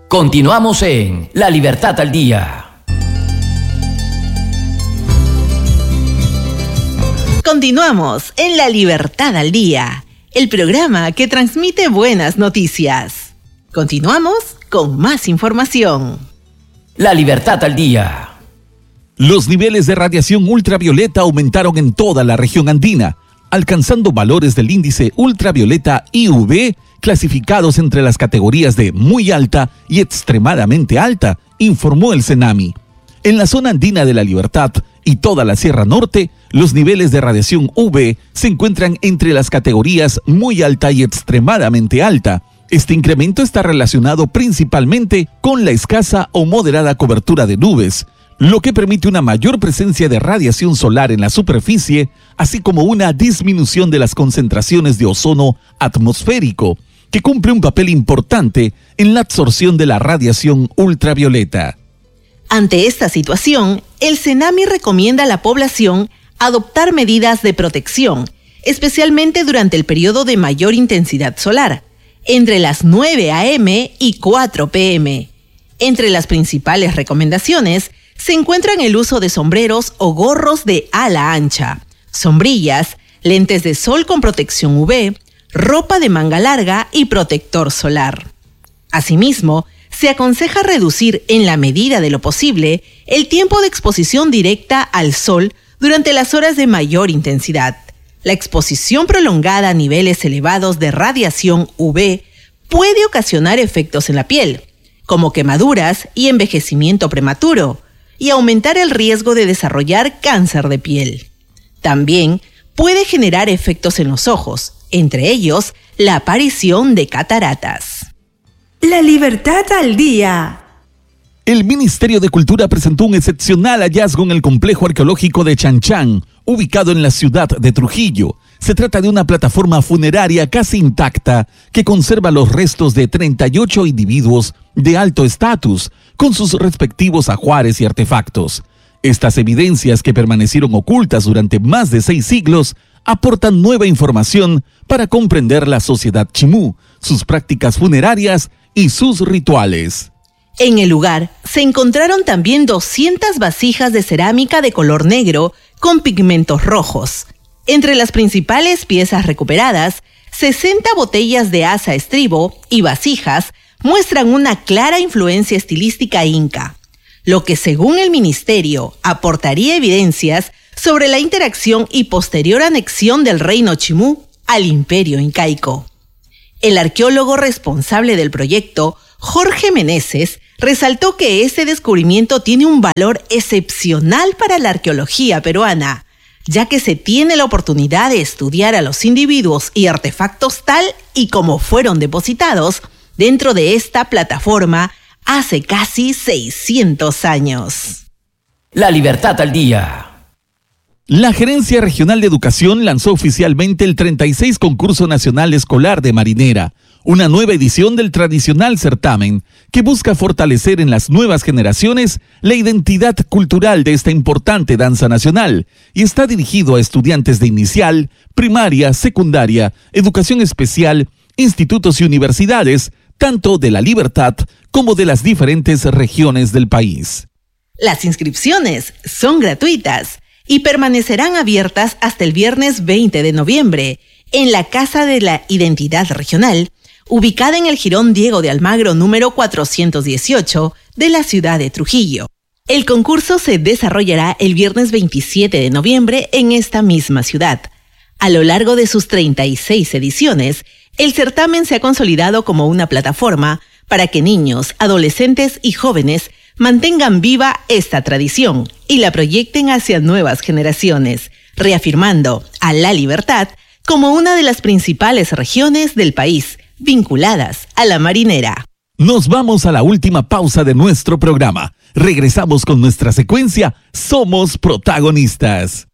Continuamos en La Libertad al Día. Continuamos en La Libertad al Día, el programa que transmite buenas noticias. Continuamos con más información. La Libertad al Día. Los niveles de radiación ultravioleta aumentaron en toda la región andina, alcanzando valores del índice ultravioleta IUV clasificados entre las categorías de muy alta y extremadamente alta, informó el CENAMI. En la zona andina de La Libertad y toda la Sierra Norte, los niveles de radiación UV se encuentran entre las categorías muy alta y extremadamente alta. Este incremento está relacionado principalmente con la escasa o moderada cobertura de nubes, lo que permite una mayor presencia de radiación solar en la superficie, así como una disminución de las concentraciones de ozono atmosférico, que cumple un papel importante en la absorción de la radiación ultravioleta. Ante esta situación, el CENAMI recomienda a la población adoptar medidas de protección, especialmente durante el periodo de mayor intensidad solar, entre las 9 a.m. y 4 p.m. Entre las principales recomendaciones se encuentran el uso de sombreros o gorros de ala ancha, sombrillas, lentes de sol con protección UV, ropa de manga larga y protector solar. Asimismo, se aconseja reducir en la medida de lo posible el tiempo de exposición directa al sol durante las horas de mayor intensidad. La exposición prolongada a niveles elevados de radiación UV puede ocasionar efectos en la piel, como quemaduras y envejecimiento prematuro, y aumentar el riesgo de desarrollar cáncer de piel. También puede generar efectos en los ojos, entre ellos la aparición de cataratas. La Libertad al Día. El Ministerio de Cultura presentó un excepcional hallazgo en el complejo arqueológico de Chanchán, ubicado en la ciudad de Trujillo. Se trata de una plataforma funeraria casi intacta que conserva los restos de 38 individuos de alto estatus, con sus respectivos ajuares y artefactos. Estas evidencias, que permanecieron ocultas durante más de 6 siglos, aportan nueva información para comprender la sociedad chimú, sus prácticas funerarias y sus rituales. En el lugar se encontraron también 200 vasijas de cerámica de color negro con pigmentos rojos. Entre las principales piezas recuperadas, 60 botellas de asa estribo y vasijas muestran una clara influencia estilística inca, lo que según el ministerio aportaría evidencias sobre la interacción y posterior anexión del reino chimú al imperio incaico. El arqueólogo responsable del proyecto, Jorge Meneses, resaltó que este descubrimiento tiene un valor excepcional para la arqueología peruana, ya que se tiene la oportunidad de estudiar a los individuos y artefactos tal y como fueron depositados dentro de esta plataforma hace casi 600 años. La Libertad al Día. La Gerencia Regional de Educación lanzó oficialmente el 36 Concurso Nacional Escolar de Marinera, una nueva edición del tradicional certamen que busca fortalecer en las nuevas generaciones la identidad cultural de esta importante danza nacional y está dirigido a estudiantes de inicial, primaria, secundaria, educación especial, institutos y universidades, tanto de La Libertad como de las diferentes regiones del país. Las inscripciones son gratuitas y permanecerán abiertas hasta el viernes 20 de noviembre en la Casa de la Identidad Regional, ubicada en el Jirón Diego de Almagro número 418 de la ciudad de Trujillo. El concurso se desarrollará el viernes 27 de noviembre en esta misma ciudad. A lo largo de sus 36 ediciones, el certamen se ha consolidado como una plataforma para que niños, adolescentes y jóvenes mantengan viva esta tradición y la proyecten hacia nuevas generaciones, reafirmando a La Libertad como una de las principales regiones del país vinculadas a la marinera. Nos vamos a la última pausa de nuestro programa. Regresamos con nuestra secuencia Somos Protagonistas.